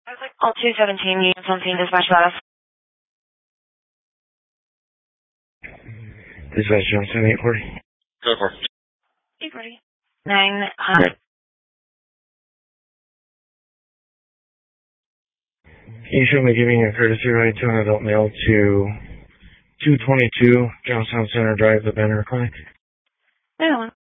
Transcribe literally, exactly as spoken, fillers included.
All two seventeen units on scene, dispatch status. Dispatch Johnson, eight forty. Go for eight forty. nine hundred. Can you show me giving a courtesy ride to an adult male to two twenty-two Johnstown Center Drive, the Banner Clinic? No.